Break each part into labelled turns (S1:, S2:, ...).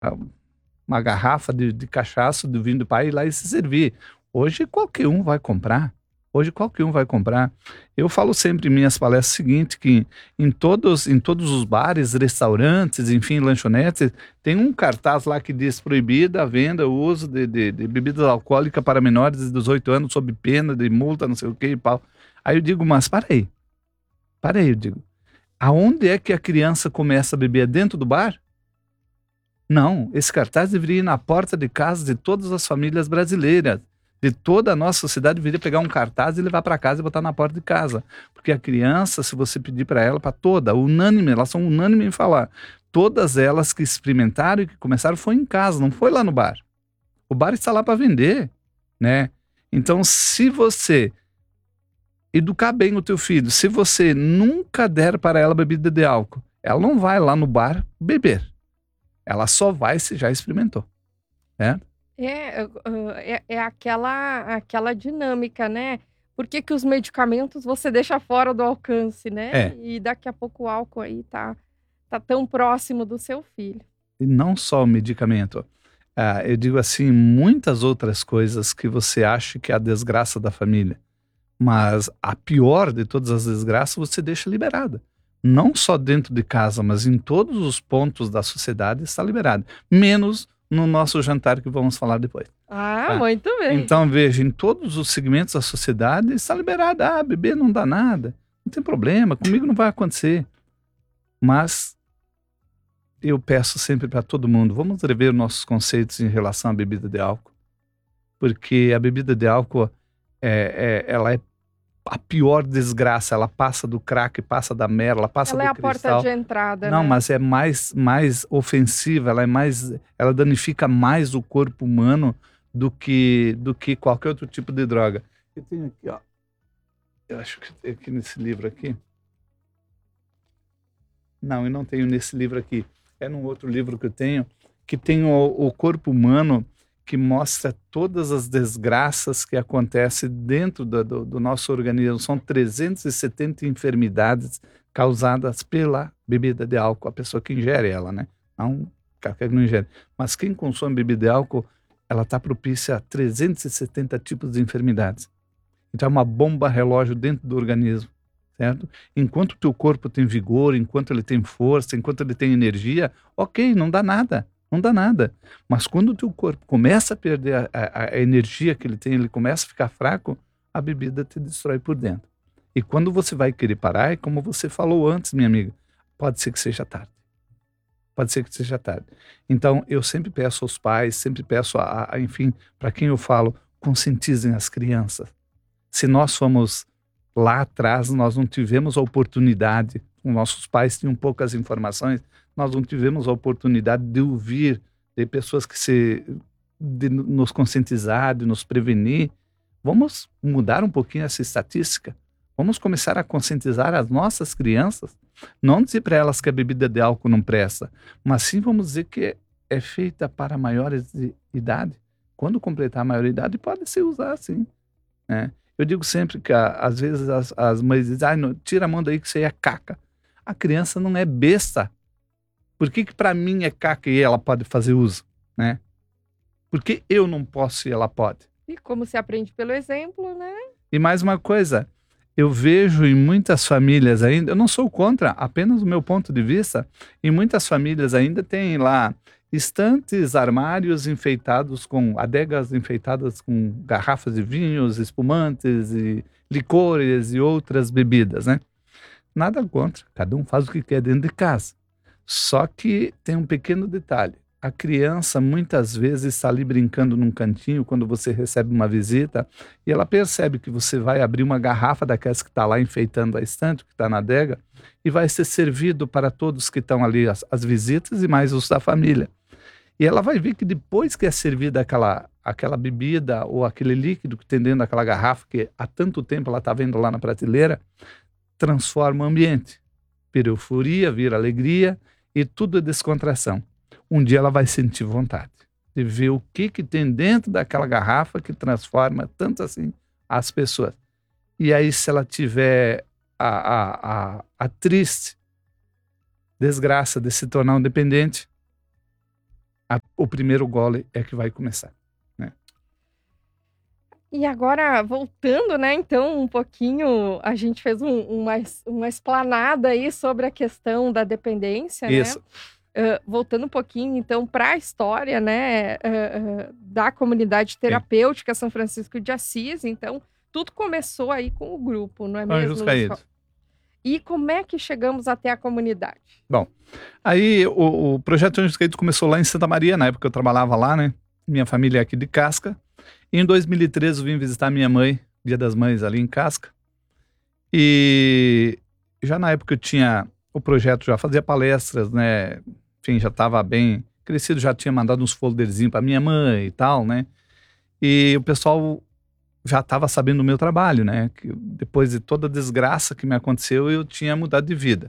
S1: uma garrafa de cachaça, do vinho do pai, ir lá e se servir. Hoje qualquer um vai comprar. Hoje qualquer um vai comprar. Eu falo sempre em minhas palestras o seguinte, que em todos os bares, restaurantes, enfim, lanchonetes, tem um cartaz lá que diz proibida a venda, o uso de bebidas alcoólicas para menores de 18 anos, sob pena de multa, não sei o que e pau. Aí eu digo, mas para aí, eu digo. Aonde é que a criança começa a beber? É dentro do bar? Não, esse cartaz deveria ir na porta de casa de todas as famílias brasileiras, de toda a nossa sociedade, deveria pegar um cartaz e levar para casa e botar na porta de casa. Porque a criança, se você pedir para ela, para toda, unânime, elas são unânimes em falar. Todas elas que experimentaram e que começaram foi em casa, não foi lá no bar. O bar está lá para vender, né? Então, se você educar bem o teu filho, se você nunca der para ela bebida de álcool, ela não vai lá no bar beber. Ela só vai se já experimentou, né?
S2: É aquela dinâmica, né? Por que que os medicamentos você deixa fora do alcance, né?
S1: É,
S2: E daqui a pouco o álcool aí tá tão próximo do seu filho.
S1: e não só o medicamento. Eu digo assim, muitas outras coisas que você acha que é a desgraça da família. Mas a pior de todas as desgraças você deixa liberada. Não só dentro de casa, mas em todos os pontos da sociedade está liberada. Menos no nosso jantar que vamos falar depois.
S2: Ah,
S1: Tá?
S2: muito bem.
S1: Então, veja, em todos os segmentos da sociedade está liberada. Ah, beber não dá nada. Não tem problema, comigo não vai acontecer. Mas eu peço sempre para todo mundo, vamos rever nossos conceitos em relação à bebida de álcool. Porque a bebida de álcool, ela é a pior desgraça. Ela passa do crack, passa da merda, ela passa
S2: Ela é
S1: do
S2: a porta
S1: cristal.
S2: de entrada,
S1: Não,
S2: né?
S1: mas é mais ofensiva, ela danifica mais o corpo humano do que qualquer outro tipo de droga. Eu tenho aqui, ó. Eu acho que tem aqui nesse livro aqui. Não, eu não tenho nesse livro aqui. É num outro livro que eu tenho, que tem o corpo humano que mostra todas as desgraças que acontecem dentro do nosso organismo. São 370 enfermidades causadas pela bebida de álcool, a pessoa que ingere ela, né? Não qualquer que não ingere. Mas quem consome bebida de álcool, ela está propícia a 370 tipos de enfermidades. Então é uma bomba relógio dentro do organismo, certo? Enquanto o teu corpo tem vigor, enquanto ele tem força, enquanto ele tem energia, ok, não dá nada, não dá nada. Mas quando o teu corpo começa a perder a energia que ele tem, ele começa a ficar fraco, a bebida te destrói por dentro. E quando você vai querer parar, é como você falou antes, minha amiga, pode ser que seja tarde. Pode ser que seja tarde. Então, eu sempre peço aos pais, sempre peço, enfim, para quem eu falo, conscientizem as crianças. Se nós fomos lá atrás, nós não tivemos a oportunidade, nossos pais tinham poucas informações, nós não tivemos a oportunidade de ouvir de pessoas de nos conscientizar, de nos prevenir. Vamos mudar um pouquinho essa estatística. Vamos começar a conscientizar as nossas crianças, não dizer para elas que a bebida de álcool não presta, mas sim vamos dizer que é feita para maiores de idade. Quando completar a maioridade, pode se usar sim, né? Eu digo sempre que às vezes as mães dizem, tira a mão daí que isso aí é caca. A criança não é besta. Por que para mim é caca e ela pode fazer uso, né? Por que eu não posso e ela pode?
S2: E como se aprende pelo exemplo, né?
S1: E mais uma coisa, eu vejo em muitas famílias ainda, eu não sou contra, apenas o meu ponto de vista, em muitas famílias ainda tem lá estantes, armários enfeitados com adegas enfeitadas com garrafas de vinhos, espumantes e licores e outras bebidas, né? Nada contra, cada um faz o que quer dentro de casa. Só que tem um pequeno detalhe. A criança muitas vezes está ali brincando num cantinho quando você recebe uma visita e ela percebe que você vai abrir uma garrafa daquelas que está lá enfeitando a estante, que está na adega, e vai ser servido para todos que estão ali, as visitas e mais os da família. E ela vai ver que depois que é servida aquela bebida ou aquele líquido que tem dentro daquela garrafa, que há tanto tempo ela está vendo lá na prateleira, transforma o ambiente. Vira euforia, vira alegria e tudo é descontração. Um dia ela vai sentir vontade de ver o que tem dentro daquela garrafa que transforma tanto assim as pessoas. E aí, se ela tiver a triste desgraça de se tornar um dependente, a o primeiro gole é que vai começar, né?
S2: E agora, voltando, né, então, um pouquinho, a gente fez uma explanada aí sobre a questão da dependência, né?
S1: Isso.
S2: Voltando um pouquinho, então, para a história, né, da comunidade terapêutica São Francisco de Assis. Então, tudo começou aí com o grupo, não é
S1: Anjos
S2: mesmo?
S1: Caídos.
S2: E como é que chegamos até a comunidade?
S1: Bom, aí o projeto Anjos Caídos começou lá em Santa Maria, na época eu trabalhava lá, né? Minha família é aqui de Casca. E em 2013 eu vim visitar minha mãe, Dia das Mães, ali em Casca. E já na época eu tinha o projeto, já fazia palestras, né? Enfim, já estava bem crescido, já tinha mandado uns folderzinhos para minha mãe e tal, né? E o pessoal já estava sabendo do meu trabalho, né? Que depois de toda a desgraça que me aconteceu, eu tinha mudado de vida.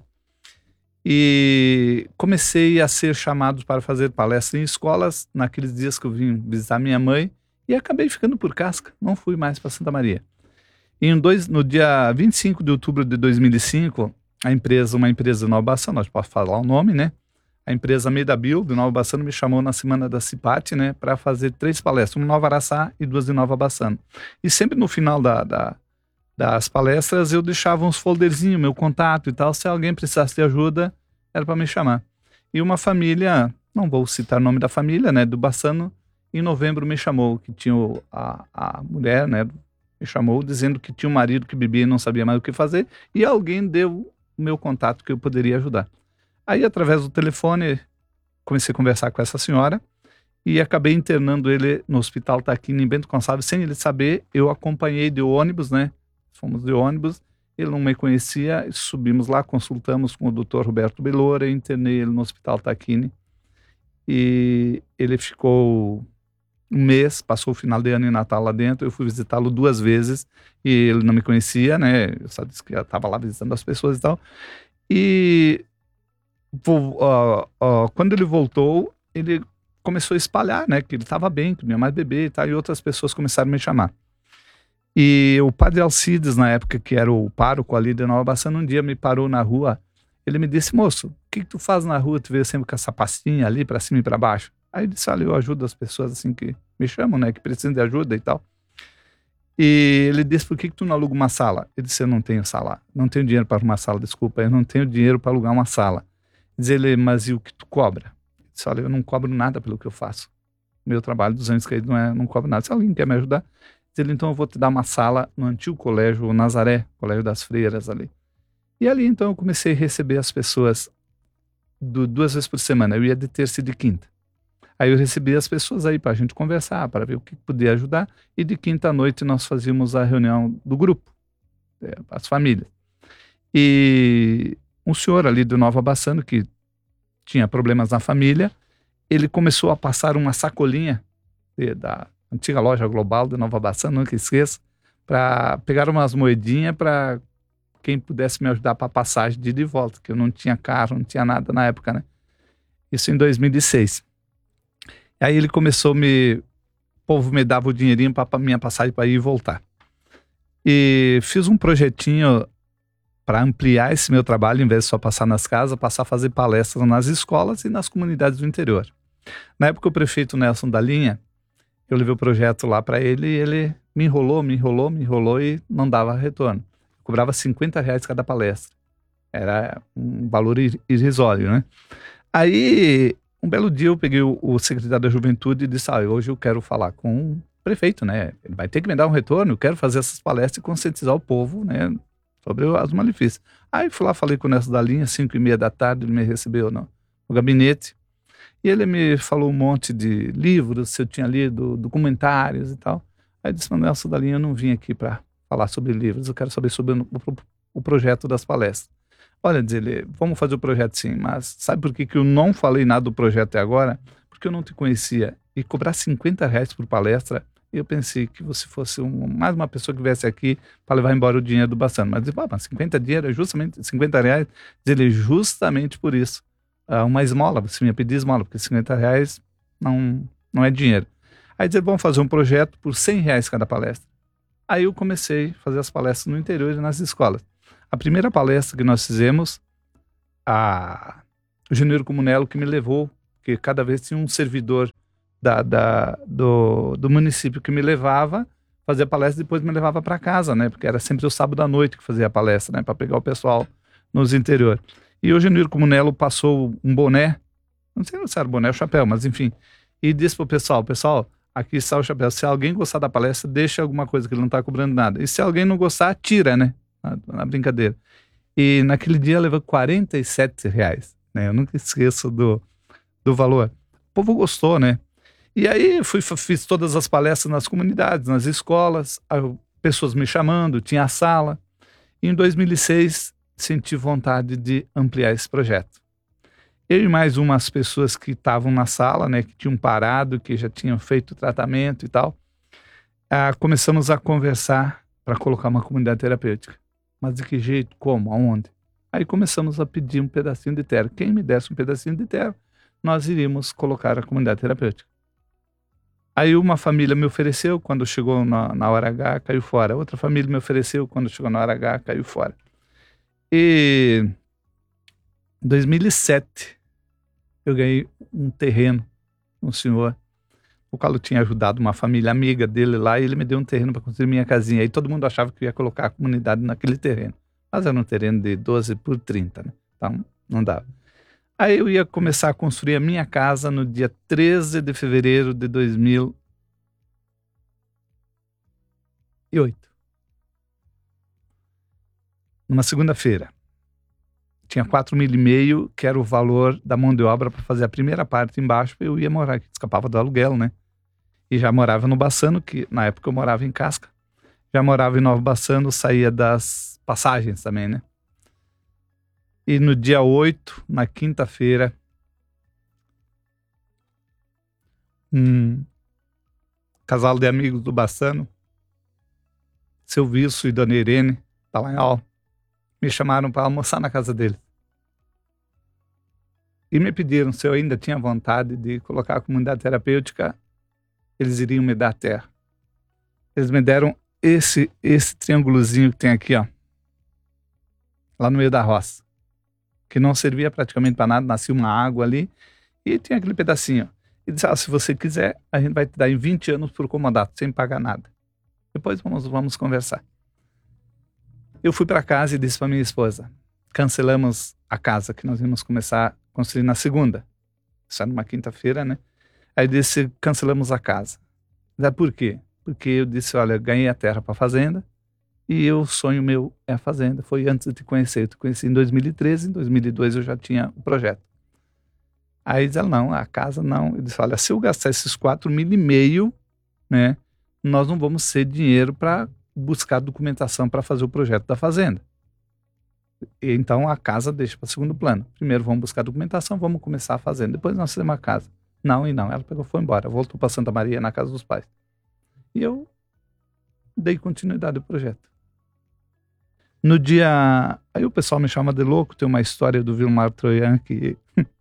S1: E comecei a ser chamado para fazer palestra em escolas naqueles dias que eu vim visitar minha mãe e acabei ficando por Casca, não fui mais para Santa Maria. E no dia 25 de outubro de 2005, uma empresa de Nova Bassano, nós posso falar o nome, né? A empresa Medabil de Nova Bassano me chamou na semana da CIPAT, né, para fazer 3 palestras, uma em Nova Araçá e 2 em Nova Bassano. E sempre no final das palestras eu deixava uns folderzinhos, meu contato e tal, se alguém precisasse de ajuda, era para me chamar. E uma família, não vou citar o nome da família, né, do Bassano, em novembro me chamou, que tinha a mulher, né, me chamou dizendo que tinha um marido que bebia e não sabia mais o que fazer, e alguém deu o meu contato que eu poderia ajudar. Aí, através do telefone, comecei a conversar com essa senhora e acabei internando ele no Hospital Taquini, em Bento Gonçalves, sem ele saber. Eu acompanhei de ônibus, né? Fomos de ônibus, ele não me conhecia, subimos lá, consultamos com o Dr. Roberto Belora, internei ele no Hospital Taquini e ele ficou um mês, passou o final de ano e Natal lá dentro. Eu fui visitá-lo 2 vezes e ele não me conhecia, né? Eu só disse que estava lá visitando as pessoas e tal. E quando ele voltou, ele começou a espalhar, né, que ele estava bem, que não ia mais beber e tal, e outras pessoas começaram a me chamar. E o padre Alcides, na época, que era o pároco ali de Nova Bassano, um dia me parou na rua, ele me disse: moço, o que tu faz na rua? Tu veio sempre com essa pastinha ali para cima e para baixo? Aí eu disse: olha, eu ajudo as pessoas assim que me chamam, né, que precisam de ajuda e tal. E ele disse: por que tu não aluga uma sala? Eu disse: eu não tenho sala, não tenho dinheiro para uma sala, desculpa, eu não tenho dinheiro para alugar uma sala. Diz ele: mas e o que tu cobra? Eu disse: olha, eu não cobro nada pelo que eu faço. Meu trabalho dos Anjos Caídos não cobro nada. Se alguém quer me ajudar, diz ele: então eu vou te dar uma sala no antigo colégio Nazaré, colégio das freiras ali. E ali então eu comecei a receber as pessoas 2 vezes por semana. Eu ia de terça e de quinta. Aí eu recebia as pessoas aí para a gente conversar, para ver o que podia ajudar. E de quinta à noite nós fazíamos a reunião do grupo, as famílias. E um senhor ali do Nova Bassano, que tinha problemas na família, ele começou a passar uma sacolinha da antiga loja Global de Nova Bassano, nunca esqueça, para pegar umas moedinhas para quem pudesse me ajudar para a passagem de ida e volta, que eu não tinha carro, não tinha nada na época, né? Isso em 2006. Aí ele começou o povo me dava o dinheirinho para minha passagem para ir e voltar. E fiz um projetinho para ampliar esse meu trabalho, em vez de só passar nas casas, passar a fazer palestras nas escolas e nas comunidades do interior. Na época, o prefeito Nelson da Linha, eu levei o projeto lá para ele e ele me enrolou e não dava retorno. Eu cobrava R$50 cada palestra. Era um valor irrisório, né? Aí, um belo dia, eu peguei o secretário da Juventude e disse: hoje eu quero falar com o prefeito, né? Ele vai ter que me dar um retorno, eu quero fazer essas palestras e conscientizar o povo, né, sobre os malefícios. Aí fui lá, falei com o Nelson da Linha, 5h30 da tarde, ele me recebeu no gabinete, e ele me falou um monte de livros, se eu tinha lido, documentários e tal. Aí eu disse: Nelson da Linha, eu não vim aqui para falar sobre livros, eu quero saber sobre o projeto das palestras. Olha, diz ele: vamos fazer o projeto sim, mas sabe por que eu não falei nada do projeto até agora? Porque eu não te conhecia, e cobrar R$50 por palestra, eu pensei que você fosse mais uma pessoa que viesse aqui para levar embora o dinheiro do Bassano. Mas, mas 50 dinheiro é justamente R$50. Diz ele: justamente por isso. Uma esmola, você me ia pedir esmola, porque R$50 não é dinheiro. Aí diz ele: vamos fazer um projeto por R$100 cada palestra. Aí eu comecei a fazer as palestras no interior e nas escolas. A primeira palestra que nós fizemos, o Janeiro Comunelo que me levou, que cada vez tinha um servidor do município que me levava, fazia palestra e depois me levava para casa, né? Porque era sempre o sábado à noite que fazia a palestra, né? Para pegar o pessoal nos interior. E o Genir Comunello passou um boné, não sei se era boné ou chapéu, mas enfim, e disse pro pessoal, aqui está o chapéu, se alguém gostar da palestra, deixa alguma coisa, que ele não está cobrando nada. E se alguém não gostar, tira, né? Na brincadeira. E naquele dia levou R$47, né? Eu nunca esqueço do valor. O povo gostou, né? E aí fiz todas as palestras nas comunidades, nas escolas, pessoas me chamando, tinha a sala. E em 2006 senti vontade de ampliar esse projeto. Eu e mais umas pessoas que estavam na sala, né, que tinham parado, que já tinham feito tratamento e tal, começamos a conversar para colocar uma comunidade terapêutica. Mas de que jeito? Como? Aonde? Aí começamos a pedir um pedacinho de terra. Quem me desse um pedacinho de terra, nós iríamos colocar a comunidade terapêutica. Aí uma família me ofereceu, quando chegou na hora H, caiu fora. Outra família me ofereceu, quando chegou na hora H, caiu fora. E em 2007, eu ganhei um terreno, um senhor, o qual eu tinha ajudado uma família amiga dele lá, e ele me deu um terreno para construir minha casinha. Aí todo mundo achava que eu ia colocar a comunidade naquele terreno. Mas era um terreno de 12 por 30, né? Então não dava. Aí eu ia começar a construir a minha casa no dia 13 de fevereiro de 2008. Numa segunda-feira. Tinha 4,5 mil, que era o valor da mão de obra para fazer a primeira parte embaixo. Eu ia morar, que escapava do aluguel, né? E já morava no Bassano, que na época eu morava em Casca. Já morava em Novo Bassano, saía das passagens também, né? E no dia 8, na quinta-feira, um casal de amigos do Bassano, seu Wilson e Dona Irene Dallagnol, me chamaram para almoçar na casa deles. E me pediram se eu ainda tinha vontade de colocar a comunidade terapêutica, eles iriam me dar terra. Eles me deram esse triângulozinho que tem aqui, ó, lá no meio da roça, que não servia praticamente para nada, nascia uma água ali, e tinha aquele pedacinho. E disse, se você quiser, a gente vai te dar em 20 anos por comodato, sem pagar nada. Depois vamos conversar. Eu fui para casa e disse para minha esposa, cancelamos a casa que nós íamos começar a construir na segunda. Isso era numa quinta-feira, né? Aí disse, cancelamos a casa. Mas por quê? Porque eu disse, olha, eu ganhei a terra para a fazenda, e o sonho meu é a fazenda. Foi antes de te conhecer. Eu te conheci em 2013, em 2002 eu já tinha o projeto. Aí diz ela, não, a casa não. Eu disse, olha, se eu gastar esses 4,5 mil, né, nós não vamos ter dinheiro para buscar documentação para fazer o projeto da fazenda. E então a casa deixa para segundo plano. Primeiro vamos buscar documentação, vamos começar a fazenda. Depois nós temos a casa. Não e não. Ela pegou, foi embora. Voltou para Santa Maria, na casa dos pais. E eu dei continuidade ao projeto. No dia... Aí o pessoal me chama de louco, tem uma história do Vilmar Troian que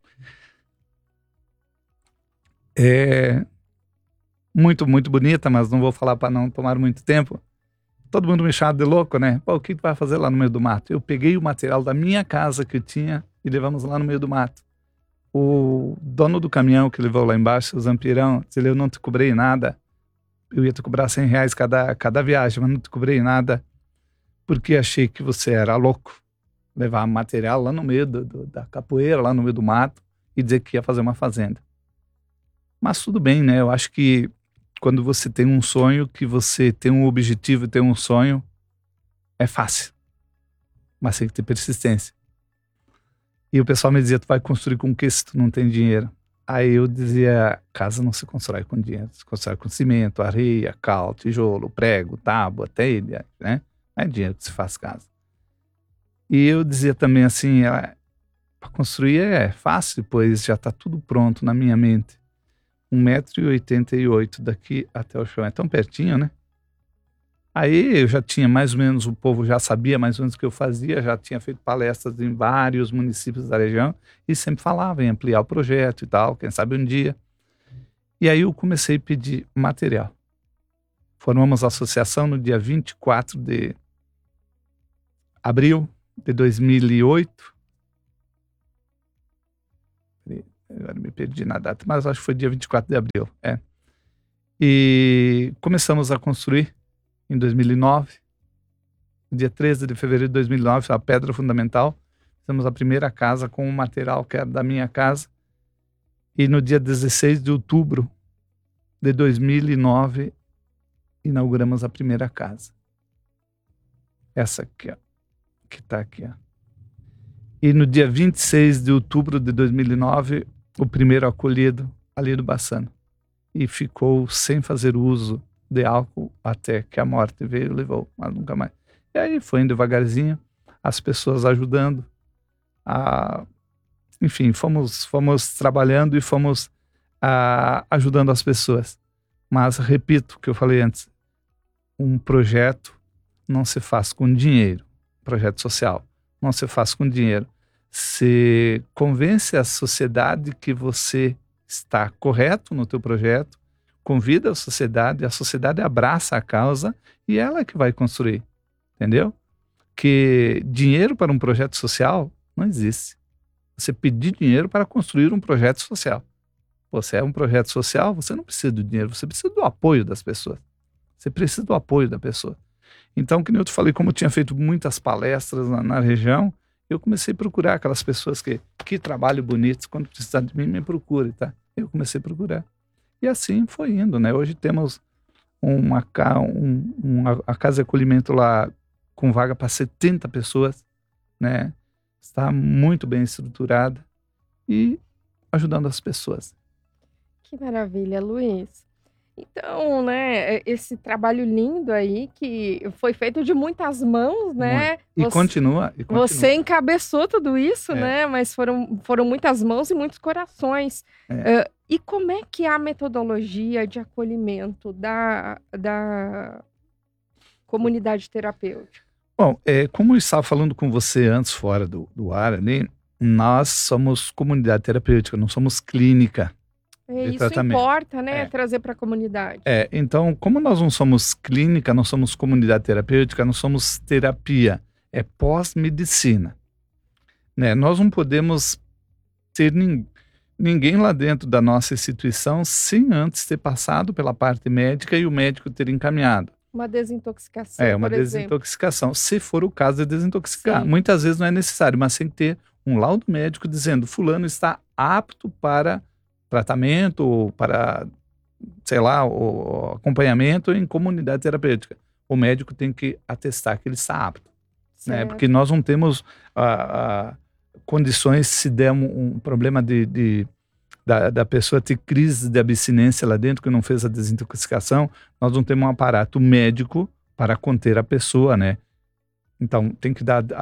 S1: é muito, muito bonita, mas não vou falar para não tomar muito tempo. Todo mundo me chama de louco, né? Pô, o que tu vai fazer lá no meio do mato? Eu peguei o material da minha casa que eu tinha e levamos lá no meio do mato. O dono do caminhão que levou lá embaixo, o Zampirão, disse, eu não te cobrei nada. Eu ia te cobrar R$100 cada viagem, mas não te cobrei nada. Porque achei que você era louco, levar material lá no meio da capoeira, lá no meio do mato, e dizer que ia fazer uma fazenda. Mas tudo bem, né? Eu acho que quando você tem um sonho, que você tem um objetivo e tem um sonho, é fácil. Mas tem que ter persistência. E o pessoal me dizia, tu vai construir com o que se tu não tem dinheiro? Aí eu dizia, casa não se constrói com dinheiro, se constrói com cimento, areia, cal, tijolo, prego, tábua, telha, né? Não é dinheiro que se faz casa. E eu dizia também assim, para construir é fácil, pois já está tudo pronto na minha mente. 1,88 m daqui até o chão, é tão pertinho, né? Aí eu já tinha mais ou menos, o povo já sabia mais ou menos o que eu fazia, já tinha feito palestras em vários municípios da região e sempre falava em ampliar o projeto e tal, quem sabe um dia. E aí eu comecei a pedir material. Formamos a associação no dia 24 de abril de 2008. agora me perdi na data, mas acho que foi dia 24 de abril. E começamos a construir em 2009, dia 13 de fevereiro de 2009, a pedra fundamental. Fizemos a primeira casa com o material que era da minha casa. E no dia 16 de outubro de 2009, inauguramos a primeira casa. Essa aqui, ó, que está aqui, ó. E no dia 26 de outubro de 2009, o primeiro acolhido ali do Bassano. E ficou sem fazer uso de álcool até que a morte veio e levou, mas nunca mais. E aí foi indo devagarzinho, as pessoas ajudando. Enfim, fomos trabalhando e fomos ajudando as pessoas. Mas, repito o que eu falei antes, um projeto não se faz com dinheiro, projeto social não se faz com dinheiro. Se convence a sociedade que você está correto no teu projeto, convida a sociedade abraça a causa e ela é que vai construir, entendeu? Que dinheiro para um projeto social não existe. Você pedir dinheiro para construir um projeto social. Você é um projeto social, você não precisa do dinheiro, você precisa do apoio das pessoas. Você precisa do apoio da pessoa. Então, que nem eu te falei, como eu tinha feito muitas palestras na região, eu comecei a procurar aquelas pessoas que trabalho bonito, quando precisar de mim, me procure, tá? Eu comecei a procurar. E assim foi indo, né? Hoje temos a casa de acolhimento lá com vaga para 70 pessoas, né? Está muito bem estruturada e ajudando as pessoas.
S2: Que maravilha, Luiz. Então, né, esse trabalho lindo aí que foi feito de muitas mãos, né?
S1: E continua.
S2: Você encabeçou tudo isso, né? Mas foram muitas mãos e muitos corações. E como é que é a metodologia de acolhimento da comunidade terapêutica?
S1: Bom, como eu estava falando com você antes, fora do ar ali, nós somos comunidade terapêutica, não somos clínica.
S2: Isso importa, né? Trazer para a comunidade.
S1: Então, como nós não somos clínica, não somos comunidade terapêutica, não somos terapia, é pós-medicina. Né? Nós não podemos ter ninguém lá dentro da nossa instituição sem antes ter passado pela parte médica e o médico ter encaminhado.
S2: Uma desintoxicação,
S1: uma desintoxicação, se for o caso de desintoxicar.
S2: Sim.
S1: Muitas vezes não é necessário, mas tem que ter um laudo médico dizendo fulano está apto para tratamento ou para, sei lá, o acompanhamento em comunidade terapêutica. O médico tem que atestar que ele está apto. Né? Porque nós não temos condições, se der um problema da pessoa ter crise de abstinência lá dentro, que não fez a desintoxicação, nós não temos um aparato médico para conter a pessoa, né? Então, tem que dar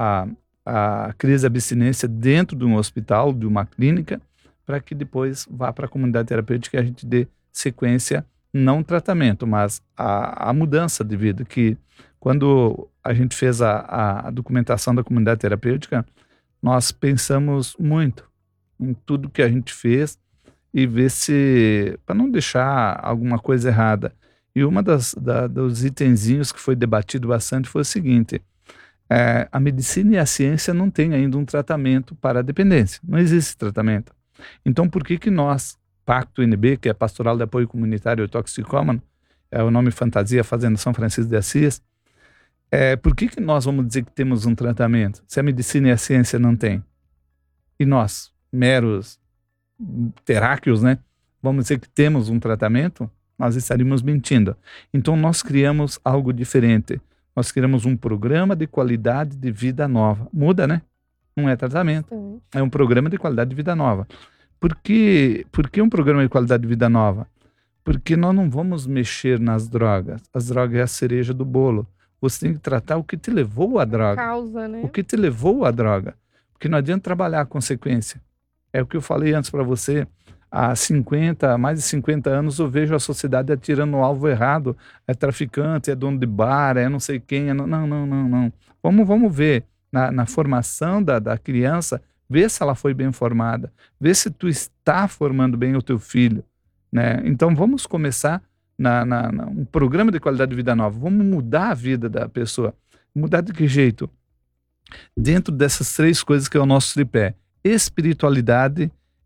S1: a crise de abstinência dentro de um hospital, de uma clínica, para que depois vá para a comunidade terapêutica e a gente dê sequência, não tratamento, mas a mudança de vida, que quando a gente fez a documentação da comunidade terapêutica, nós pensamos muito em tudo que a gente fez e ver se, para não deixar alguma coisa errada. E uma dos itenzinhos que foi debatido bastante foi o seguinte: a medicina e a ciência não têm ainda um tratamento para a dependência, não existe tratamento. Então, por que nós, Pacto NB, que é Pastoral de Apoio Comunitário Toxicômano, é o nome fantasia Fazenda São Francisco de Assis, por que nós vamos dizer que temos um tratamento, se a medicina e a ciência não têm? E nós, meros terráqueos, né, vamos dizer que temos um tratamento? Nós estaríamos mentindo. Então, nós criamos algo diferente. Nós criamos um programa de qualidade de vida nova. Muda, né? Não é tratamento. É um programa de qualidade de vida nova. Por que um programa de qualidade de vida nova? Porque nós não vamos mexer nas drogas. As drogas é a cereja do bolo. Você tem que tratar o que te levou à droga.
S2: Causa, né?
S1: O que te levou à droga. Porque não adianta trabalhar a consequência. É o que eu falei antes para você. Há mais de 50 anos eu vejo a sociedade atirando no alvo errado. É traficante, é dono de bar, é não sei quem. Não. Vamos ver na formação da criança, ver se ela foi bem formada, ver se tu está formando bem o teu filho. Né? Então vamos começar um programa de qualidade de vida nova. Vamos mudar a vida da pessoa. Mudar de que jeito? Dentro dessas 3 coisas que é o nosso tripé: espiritualidade,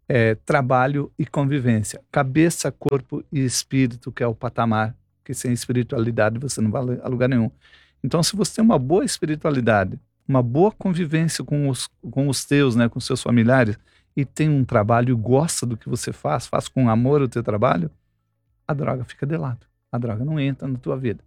S1: trabalho e convivência. Cabeça, corpo e espírito, que é o patamar, que sem espiritualidade você não vai a lugar nenhum. Então, se você tem uma boa espiritualidade, uma boa convivência com os teus, né, com seus familiares, e tem um trabalho e gosta do que você faz com amor o teu trabalho, a droga fica de lado. A droga não entra na tua vida.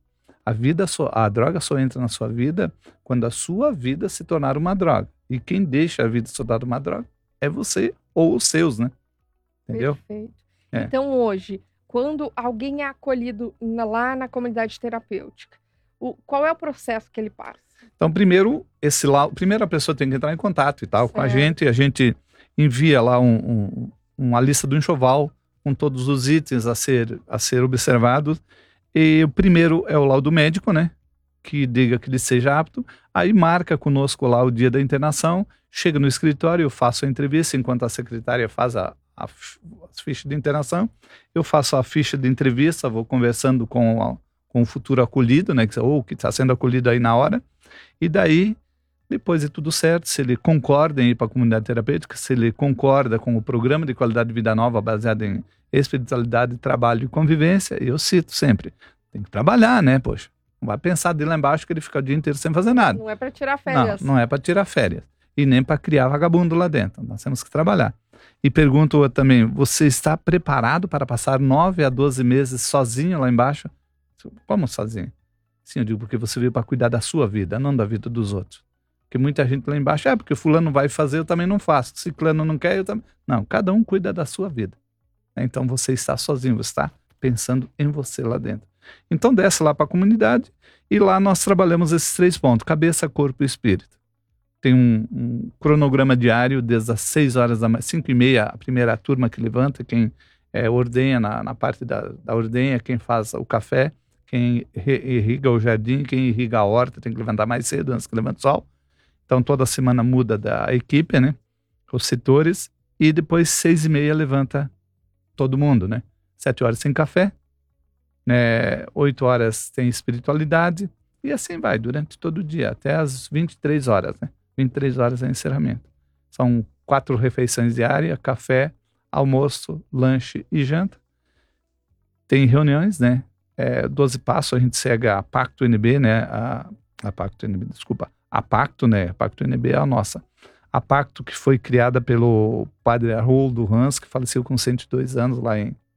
S1: A droga só entra na sua vida quando a sua vida se tornar uma droga. E quem deixa a vida se tornar uma droga é você ou os seus, né? Entendeu?
S2: Perfeito. Então, hoje, quando alguém é acolhido lá na comunidade terapêutica, qual é o processo que ele passa?
S1: Então, primeiro a pessoa tem que entrar em contato e tal com a gente envia lá uma lista do enxoval com todos os itens a ser observados. E o primeiro é o laudo médico, né? Que diga que ele seja apto. Aí marca conosco lá o dia da internação, chega no escritório, eu faço a entrevista, enquanto a secretária faz as fichas de internação. Eu faço a ficha de entrevista, vou conversando com o futuro acolhido, né? Ou que está sendo acolhido aí na hora. E daí, depois de tudo certo, se ele concorda em ir para a comunidade terapêutica, se ele concorda com o programa de qualidade de vida nova baseado em espiritualidade, trabalho e convivência, eu cito sempre, tem que trabalhar, né, poxa. Não vai pensar de lá embaixo que ele fica o dia inteiro sem fazer nada.
S2: Não é para tirar férias.
S1: Não é para tirar férias. E nem para criar vagabundo lá dentro. Nós temos que trabalhar. E pergunto também, você está preparado para passar 9 a 12 meses sozinho lá embaixo? Como sozinho? Sim, eu digo porque você veio para cuidar da sua vida, não da vida dos outros. Porque muita gente lá embaixo, porque fulano vai fazer, eu também não faço. Ciclano não quer, eu também... Não, cada um cuida da sua vida. Então você está sozinho, você está pensando em você lá dentro. Então desce lá para a comunidade e lá nós trabalhamos esses 3 pontos, cabeça, corpo e espírito. Tem um cronograma diário desde as 6 horas da manhã, 5h30, a primeira turma que levanta, quem ordenha na parte da ordenha, quem faz o café, quem irriga o jardim, quem irriga a horta, tem que levantar mais cedo antes que levante o sol. Então toda semana muda da equipe, né? Os setores, e depois 6h30 levanta todo mundo, né? 7 horas sem café, né? 8 horas tem espiritualidade, e assim vai durante todo o dia, até as 23 horas, né? 23 horas é encerramento. São 4 refeições diárias, café, almoço, lanche e janta. Tem reuniões, né? 12 passos, a gente segue a Pacto NB, né? A Pacto NB, desculpa. A Pacto, né? A Pacto NB é a nossa. A Pacto, que foi criada pelo padre Haroldo Hans, que faleceu com 102 anos lá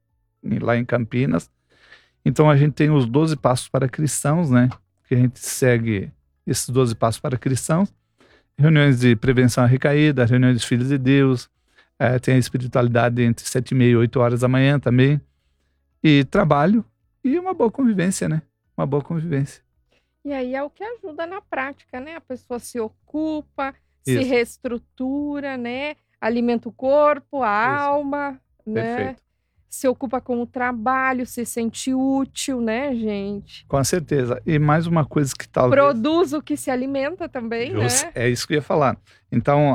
S1: em Campinas. Então a gente tem os 12 passos para cristãos, né? Que a gente segue esses 12 passos para cristãos. Reuniões de prevenção à recaída, reuniões dos filhos de Deus. Tem a espiritualidade entre 7h30 e 8 horas da manhã também. E trabalho e uma boa convivência, né? Uma boa convivência.
S2: E aí é o que ajuda na prática, né? A pessoa se ocupa,
S1: Isso.
S2: se reestrutura, né? Alimenta o corpo, a
S1: Isso.
S2: alma, né?
S1: Perfeito.
S2: Se ocupa com o trabalho, se sente útil, né, gente?
S1: Com certeza. E mais uma coisa que talvez...
S2: Produz o que se alimenta também, né?
S1: É isso que eu ia falar. Então,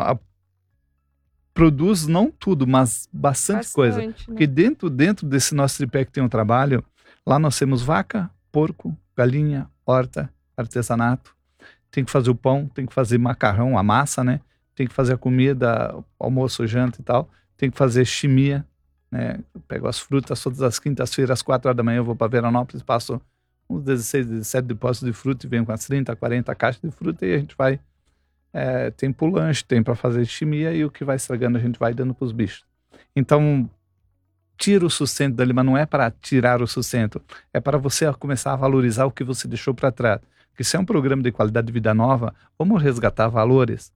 S1: produz não tudo, mas bastante coisa.
S2: Né?
S1: Porque dentro desse nosso tripé que tem um trabalho, lá nós temos vaca, porco, galinha, horta, artesanato. Tem que fazer o pão, tem que fazer macarrão, a massa, né? Tem que fazer a comida, almoço, janta e tal. Tem que fazer chimia, né? Eu pego as frutas todas as quintas-feiras, às 4 horas da manhã, eu vou para Veranópolis, passo uns 16, 17 depósitos de fruta e venho com as 30, 40 caixas de fruta e a gente vai... tem pro lanche, tem para fazer chimia e o que vai estragando a gente vai dando para os bichos. Então, tira o sustento dali, mas não é para tirar o sustento, é para você começar a valorizar o que você deixou para trás. Porque se é um programa de qualidade de vida nova, vamos resgatar valores,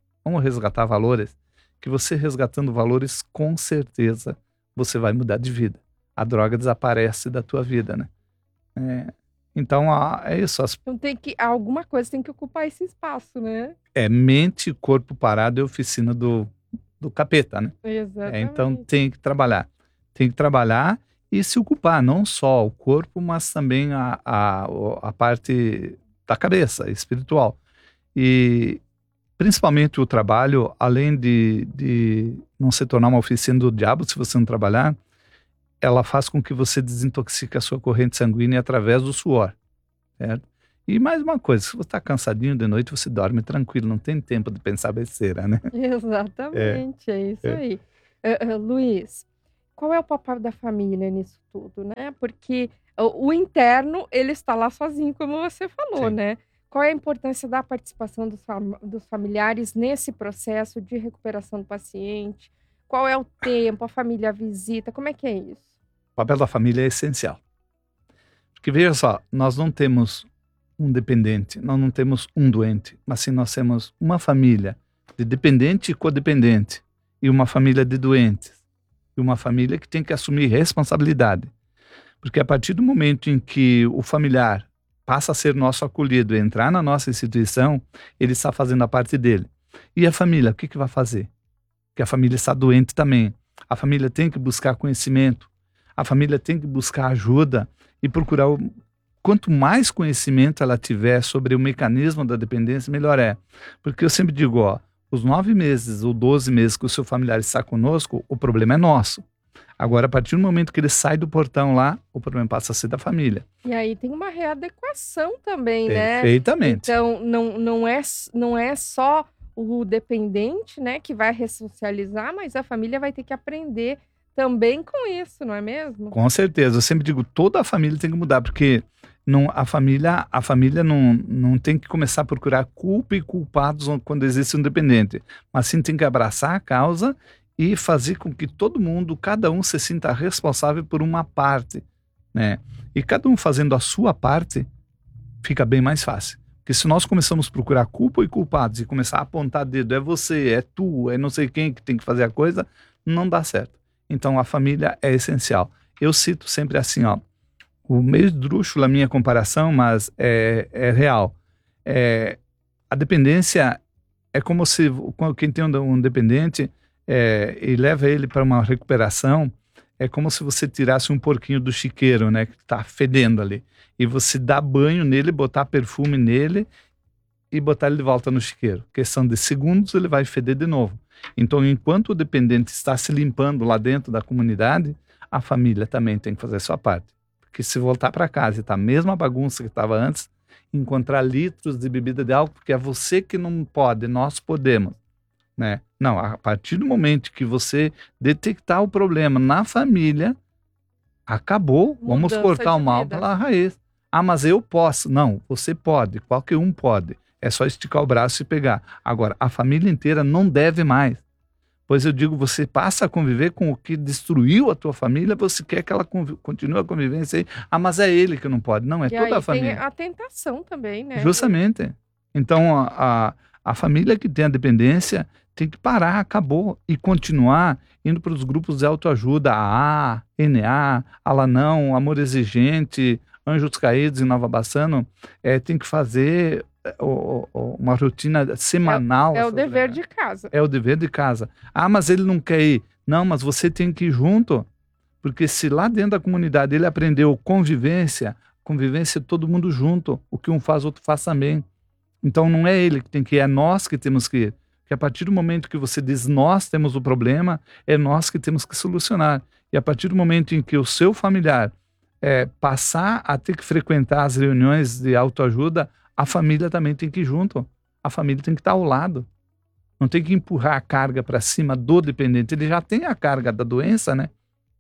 S1: que você resgatando valores, com certeza, você vai mudar de vida. A droga desaparece da tua vida, né? Então, é isso.
S2: Então alguma coisa tem que ocupar esse espaço, né?
S1: Mente, corpo parado é oficina do capeta, né?
S2: Exatamente.
S1: Então, tem que trabalhar. Tem que trabalhar e se ocupar, não só o corpo, mas também a parte da cabeça, espiritual. E principalmente o trabalho, além de não se tornar uma oficina do diabo se você não trabalhar, ela faz com que você desintoxique a sua corrente sanguínea através do suor, certo? E mais uma coisa, se você está cansadinho de noite, você dorme tranquilo, não tem tempo de pensar besteira, né?
S2: Exatamente, é isso aí. Luiz, qual é o papel da família nisso tudo, né? Porque o interno, ele está lá sozinho, como você falou,
S1: Sim.
S2: né? Qual é a importância da participação dos familiares nesse processo de recuperação do paciente? Qual é o tempo, a família visita, como é que é isso?
S1: O papel da família é essencial. Porque veja só, nós não temos um dependente, nós não temos um doente, mas sim nós temos uma família de dependente e codependente, e uma família de doentes, e uma família que tem que assumir responsabilidade. Porque a partir do momento em que o familiar passa a ser nosso acolhido, entrar na nossa instituição, ele está fazendo a parte dele. E a família, o que vai fazer? Porque a família está doente também. A família tem que buscar conhecimento, a família tem que buscar ajuda e procurar. Quanto mais conhecimento ela tiver sobre o mecanismo da dependência, melhor é. Porque eu sempre digo, ó, os 9 meses ou 12 meses que o seu familiar está conosco, o problema é nosso. Agora, a partir do momento que ele sai do portão lá, o problema passa a ser da família.
S2: E aí tem uma readequação também, né?
S1: Perfeitamente.
S2: Então, não é só o dependente, né, que vai ressocializar, mas a família vai ter que aprender também com isso, não é mesmo?
S1: Com certeza. Eu sempre digo, toda a família tem que mudar, porque a família não tem que começar a procurar culpa e culpados quando existe um dependente, mas sim tem que abraçar a causa e fazer com que todo mundo, cada um se sinta responsável por uma parte, né? E cada um fazendo a sua parte, fica bem mais fácil. Porque se nós começamos a procurar culpa e culpados e começar a apontar dedo, é você, é tu, é não sei quem que tem que fazer a coisa, não dá certo. Então a família é essencial. Eu cito sempre assim, ó, o meio esdrúxulo a minha comparação, mas é real. A dependência é como se quem tem um dependente e leva ele para uma recuperação, é como se você tirasse um porquinho do chiqueiro, né, que está fedendo ali, e você dá banho nele, botar perfume nele e botar ele de volta no chiqueiro. Questão de segundos, ele vai feder de novo. Então, enquanto o dependente está se limpando lá dentro da comunidade, a família também tem que fazer a sua parte. Porque se voltar para casa e tá a mesma bagunça que estava antes, encontrar litros de bebida de álcool, porque é você que não pode, nós podemos, né? Não, a partir do momento que você detectar o problema na família, acabou, vamos
S2: Mudança
S1: cortar o
S2: de
S1: mal
S2: vida.
S1: pela raiz. Ah, mas eu posso. Não, você pode, qualquer um pode. É só esticar o braço e pegar. Agora, a família inteira não deve mais. Pois eu digo, você passa a conviver com o que destruiu a tua família, você quer que ela continue a convivência aí. Ah, mas é ele que não pode. Não, é
S2: E
S1: toda
S2: aí
S1: a família.
S2: tem a tentação também, né?
S1: Justamente. Então, a família que tem a dependência tem que parar, acabou, e continuar indo para os grupos de autoajuda, AA, NA, Alanão, Amor Exigente, Anjos Caídos em Nova Bassano, tem que fazer uma rotina semanal.
S2: É o dever de casa.
S1: É o dever de casa. Ah, mas ele não quer ir. Não, mas você tem que ir junto, porque se lá dentro da comunidade ele aprendeu convivência é todo mundo junto. O que um faz, o outro faz também. Então não é ele que tem que ir, é nós que temos que ir. Porque a partir do momento que você diz nós temos o problema, é nós que temos que solucionar. E a partir do momento em que o seu familiar passar a ter que frequentar as reuniões de autoajuda, a família também tem que ir junto. A família tem que estar ao lado. Não tem que empurrar a carga para cima do dependente. Ele já tem a carga da doença, né?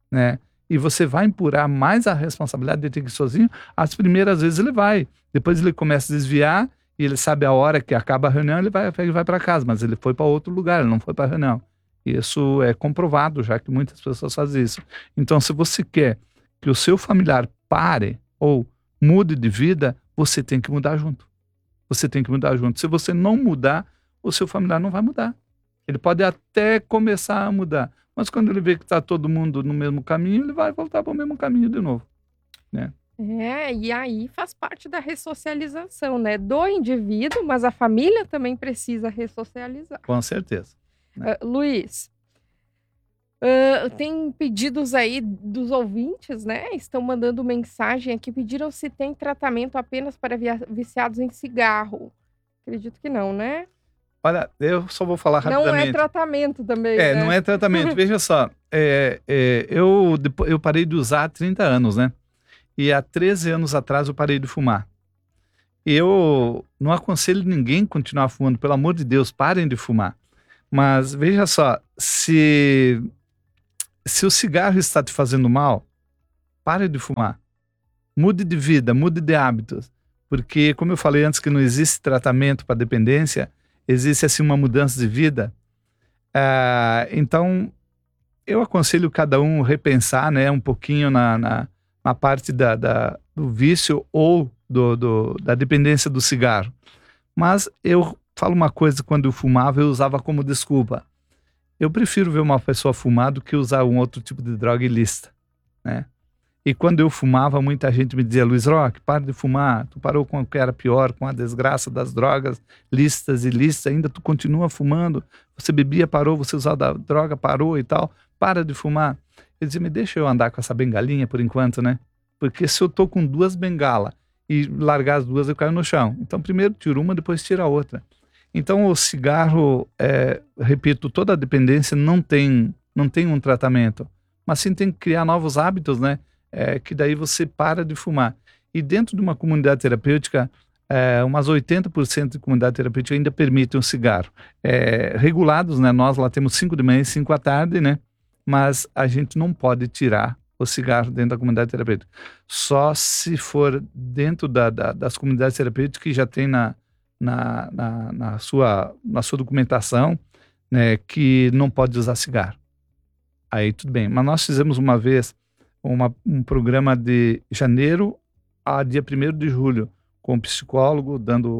S1: E você vai empurrar mais a responsabilidade de ter que ir sozinho. As primeiras vezes ele vai. Depois ele começa a desviar e ele sabe a hora que acaba a reunião, ele vai para casa. Mas ele foi para outro lugar, ele não foi para a reunião. Isso é comprovado, já que muitas pessoas fazem isso. Então, se você quer que o seu familiar pare ou mude de vida, você tem que mudar junto. Você tem que mudar junto. Se você não mudar, o seu familiar não vai mudar. Ele pode até começar a mudar, mas quando ele vê que está todo mundo no mesmo caminho, ele vai voltar para o mesmo caminho de novo, né?
S2: E aí faz parte da ressocialização, né? Do indivíduo, mas a família também precisa ressocializar.
S1: Com certeza.
S2: Luiz, tem pedidos aí dos ouvintes, né? Estão mandando mensagem aqui, pediram se tem tratamento apenas para viciados em cigarro. Acredito que não, né?
S1: Olha, eu só vou falar rapidamente.
S2: Não é tratamento também, né?
S1: Não é tratamento. Veja só, eu parei de usar há 30 anos, né? E há 13 anos atrás eu parei de fumar. Eu não aconselho ninguém a continuar fumando, pelo amor de Deus, parem de fumar. Mas veja só, se se o cigarro está te fazendo mal, pare de fumar. Mude de vida, mude de hábitos. Porque, como eu falei antes, que não existe tratamento para dependência, existe assim uma mudança de vida. Então, eu aconselho cada um repensar, né, um pouquinho na parte do vício ou da dependência do cigarro. Mas eu falo uma coisa, quando eu fumava, eu usava como desculpa. Eu prefiro ver uma pessoa fumar do que usar um outro tipo de droga ilícita, né? E quando eu fumava, muita gente me dizia: Luiz Roque, para de fumar, tu parou com o que era pior, com a desgraça das drogas lícitas e ilícitas, ainda tu continua fumando, você bebia, parou, você usava a droga, parou e tal, para de fumar. Eu dizia: me deixa eu andar com essa bengalinha por enquanto, né? Porque se eu tô com 2 bengalas e largar as 2, eu caio no chão. Então primeiro tiro uma, depois tira a outra. Então o cigarro, repito, toda a dependência não tem um tratamento, mas sim tem que criar novos hábitos, né? Que daí você para de fumar. E dentro de uma comunidade terapêutica, umas 80% de comunidade terapêutica ainda permitem o cigarro. Regulados, né? Nós lá temos 5 de manhã e 5 à tarde, né? Mas a gente não pode tirar o cigarro dentro da comunidade terapêutica. Só se for dentro das comunidades terapêuticas que já tem na sua documentação, né, que não pode usar cigarro. Aí tudo bem. Mas nós fizemos uma vez um programa de janeiro a dia 1º de julho, com um psicólogo,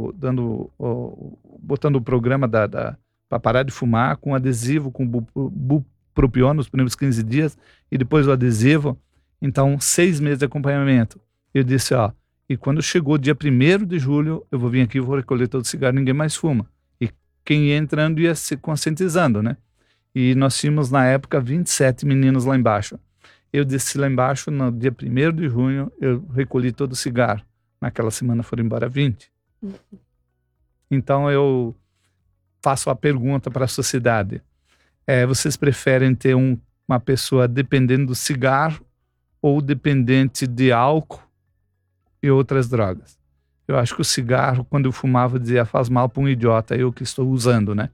S1: botando o programa para parar de fumar, com adesivo, com bupropion nos primeiros 15 dias, e depois o adesivo. Então, 6 meses de acompanhamento. Eu disse: e quando chegou dia 1º de julho, eu vou vir aqui e vou recolher todo o cigarro, ninguém mais fuma. E quem ia entrando ia se conscientizando, né? E nós tínhamos, na época, 27 meninos lá embaixo. Eu desci lá embaixo, no dia 1º de junho, eu recolhi todo o cigarro. Naquela semana foram embora 20. Então eu faço a pergunta para a sociedade. Vocês preferem ter uma pessoa dependendo do cigarro ou dependente de álcool e outras drogas? Eu acho que o cigarro, quando eu fumava, dizia: faz mal para um idiota, eu que estou usando, né?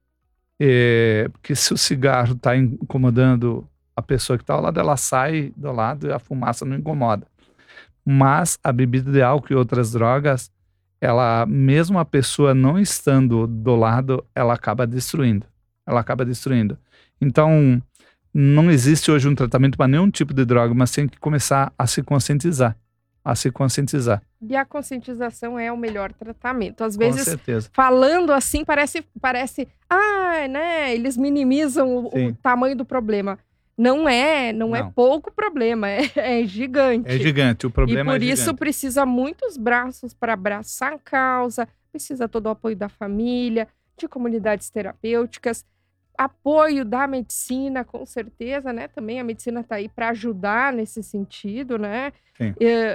S1: Porque se o cigarro está incomodando a pessoa que está ao lado, ela sai do lado e a fumaça não incomoda. Mas a bebida de álcool e outras drogas, ela, mesmo a pessoa não estando do lado, ela acaba destruindo. Então, não existe hoje um tratamento para nenhum tipo de droga, mas tem que começar a se conscientizar.
S2: E a conscientização é o melhor tratamento. Às
S1: Com
S2: vezes,
S1: certeza.
S2: falando assim, parece, né? Eles minimizam o tamanho do problema. Não é pouco problema, é gigante.
S1: É gigante, o problema é gigante.
S2: E por isso precisa muitos braços para abraçar a causa, precisa todo o apoio da família, de comunidades terapêuticas, apoio da medicina, com certeza, né? Também a medicina está aí para ajudar nesse sentido, né?
S1: Sim.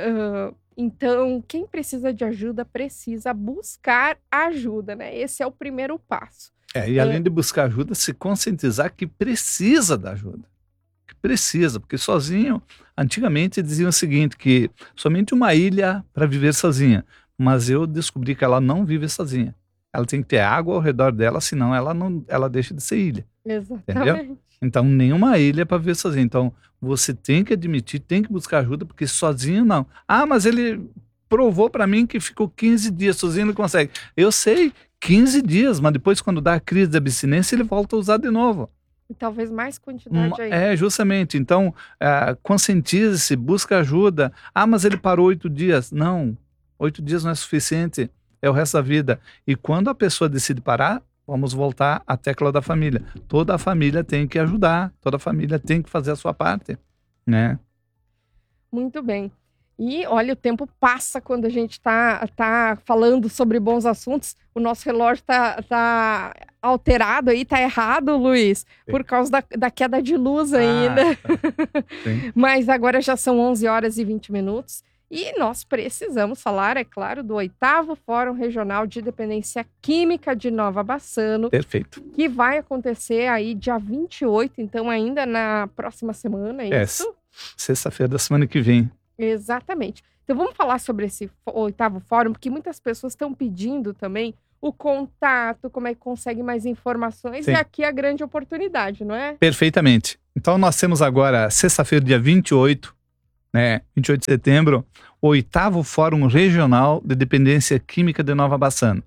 S2: Então, quem precisa de ajuda precisa buscar ajuda, né? Esse é o primeiro passo.
S1: E além de buscar ajuda, se conscientizar que precisa da ajuda. Porque sozinho, antigamente diziam o seguinte, que somente uma ilha para viver sozinha, mas eu descobri que ela não vive sozinha. Ela tem que ter água ao redor dela, senão ela deixa de ser ilha.
S2: Exatamente.
S1: Entendeu? Então, nenhuma ilha para viver sozinha. Então, você tem que admitir, tem que buscar ajuda, porque sozinho não. Mas ele provou para mim que ficou 15 dias sozinho, ele consegue. Eu sei, 15 dias, mas depois quando dá a crise de abstinência, ele volta a usar de novo.
S2: E talvez mais quantidade aí.
S1: Justamente. Então, conscientize-se, busca ajuda. Mas ele parou 8 dias. Não, 8 dias não é suficiente. É o resto da vida. E quando a pessoa decide parar, vamos voltar à tecla da família. Toda a família tem que ajudar. Toda a família tem que fazer a sua parte, né?
S2: Muito bem. E olha, o tempo passa quando a gente tá falando sobre bons assuntos. O nosso relógio tá alterado aí, tá errado, Luiz, por causa da queda de luz ainda.
S1: Tá.
S2: Mas agora já são 11 horas e 20 minutos. E nós precisamos falar, é claro, do 8º Fórum Regional de Dependência Química de Nova Bassano.
S1: Perfeito.
S2: Que vai acontecer aí dia 28, então ainda na próxima semana, é isso?
S1: Sexta-feira da semana que vem.
S2: Exatamente. Então vamos falar sobre esse 8º Fórum, porque muitas pessoas estão pedindo também o contato, como é que consegue mais informações,
S1: Sim.
S2: E aqui é a grande oportunidade, não é?
S1: Perfeitamente. Então nós temos agora, sexta-feira, dia 28, né, 28 de setembro, o 8º Fórum Regional de Dependência Química de Nova Bassano.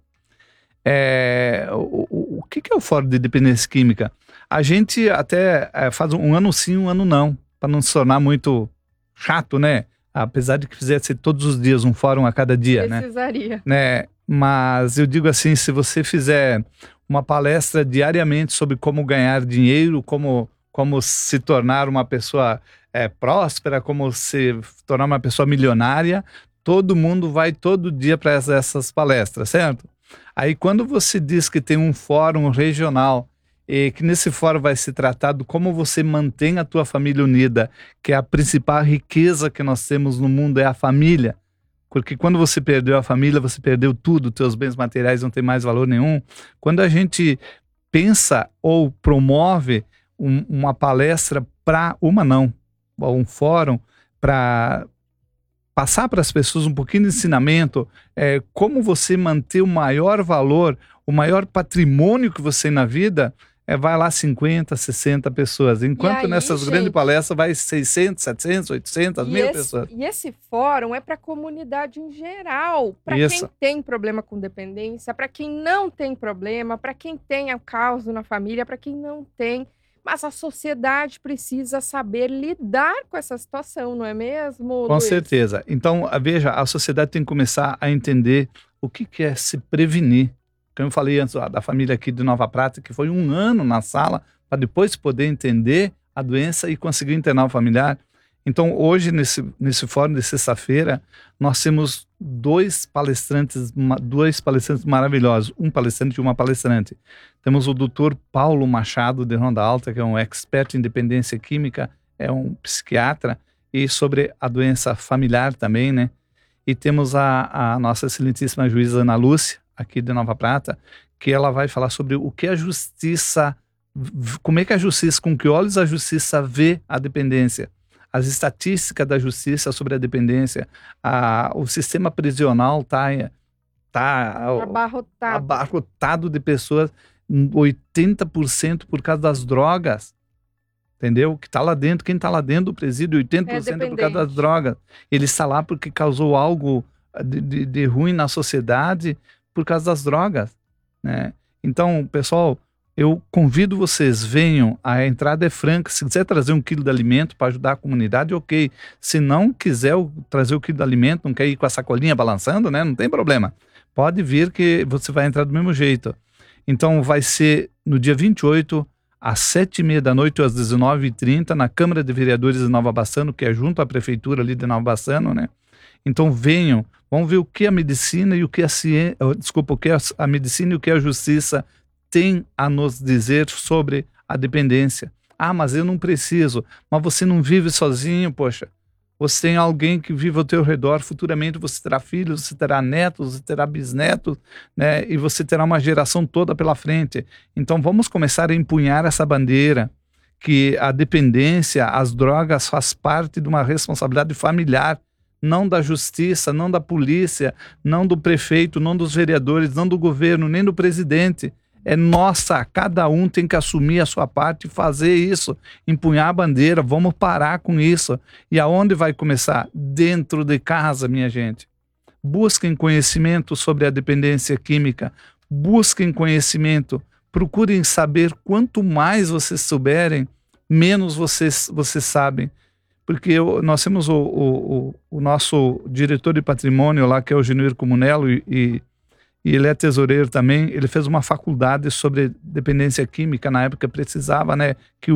S1: O que é o Fórum de Dependência Química? A gente até faz um ano sim, um ano não, para não se tornar muito chato, né? Apesar de que fizesse todos os dias um fórum a cada dia,
S2: Precisaria.
S1: né? Mas eu digo assim, se você fizer uma palestra diariamente sobre como ganhar dinheiro, como se tornar uma pessoa próspera, como se tornar uma pessoa milionária, todo mundo vai todo dia para essas palestras, certo? Aí quando você diz que tem um fórum regional e que nesse fórum vai ser tratado como você mantém a tua família unida, que é a principal riqueza que nós temos no mundo, é a família. Porque quando você perdeu a família, você perdeu tudo, teus bens materiais não têm mais valor nenhum. Quando a gente pensa ou promove uma palestra um fórum para passar para as pessoas um pouquinho de ensinamento, como você manter o maior valor, o maior patrimônio que você tem na vida, vai lá 50, 60 pessoas. Enquanto
S2: aí,
S1: nessas grandes palestras vai 600, 700, 800, 1000 pessoas.
S2: E esse fórum é para a comunidade em geral, para quem tem problema com dependência, para quem não tem problema, para quem tem o caos na família, para quem não tem. Mas a sociedade precisa saber lidar com essa situação, não é mesmo,
S1: Com
S2: Luiz?
S1: certeza. Então, veja, a sociedade tem que começar a entender o que é se prevenir. Como eu falei antes da família aqui de Nova Prata, que foi um ano na sala para depois poder entender a doença e conseguir internar o familiar. Então, hoje, nesse fórum de sexta-feira, nós temos dois palestrantes maravilhosos, um palestrante e uma palestrante. Temos o Dr. Paulo Machado, de Ronda Alta, que é um expert em dependência química, é um psiquiatra, e sobre a doença familiar também, né? E temos a nossa excelentíssima juíza Ana Lúcia, aqui de Nova Prata, que ela vai falar sobre o que a justiça, como é que a justiça, com que olhos a justiça vê a dependência. As estatísticas da justiça sobre a dependência, o sistema prisional está abarrotado de pessoas, 80% por causa das drogas, entendeu? Que tá lá dentro, quem está lá dentro do presídio, 80% é por causa das drogas. Ele está lá porque causou algo de ruim na sociedade por causa das drogas, né? Então, pessoal, eu convido vocês, venham, a entrada é franca. Se quiser trazer 1 quilo de alimento para ajudar a comunidade, ok. Se não quiser trazer o quilo de alimento, não quer ir com a sacolinha balançando, né? Não tem problema. Pode vir que você vai entrar do mesmo jeito. Então vai ser no dia 28, às 7h30 da noite, ou às 19h30, na Câmara de Vereadores de Nova Bassano, que é junto à prefeitura ali de Nova Bassano, né? Então venham, vamos ver o que a medicina e o que a medicina e o que a justiça tem a nos dizer sobre a dependência. Ah, mas eu não preciso. Mas você não vive sozinho, poxa. Você tem alguém que vive ao teu redor. Futuramente você terá filhos, você terá netos, você terá bisnetos, né? E você terá uma geração toda pela frente. Então vamos começar a empunhar essa bandeira que a dependência, as drogas faz parte de uma responsabilidade familiar, não da justiça, não da polícia, não do prefeito, não dos vereadores, não do governo, nem do presidente. É nossa, cada um tem que assumir a sua parte e fazer isso, empunhar a bandeira, vamos parar com isso. E aonde vai começar? Dentro de casa, minha gente. Busquem conhecimento sobre a dependência química, busquem conhecimento, procurem saber. Quanto mais vocês souberem, menos vocês sabem. Porque nós temos o nosso diretor de patrimônio lá, que é o Genuíno Comunello, e ele é tesoureiro também. Ele fez uma faculdade sobre dependência química, na época precisava, né, que